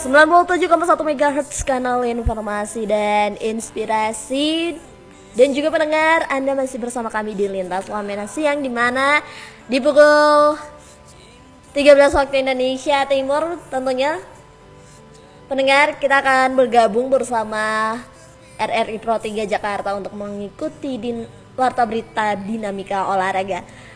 97,1 MHz kanal informasi dan inspirasi. Dan juga pendengar, Anda masih bersama kami di Lintas Wamena Siang, di mana di pukul 13 waktu Indonesia Timur tentunya pendengar, kita akan bergabung bersama RRI Pro 3 Jakarta untuk mengikuti warta berita dinamika olahraga.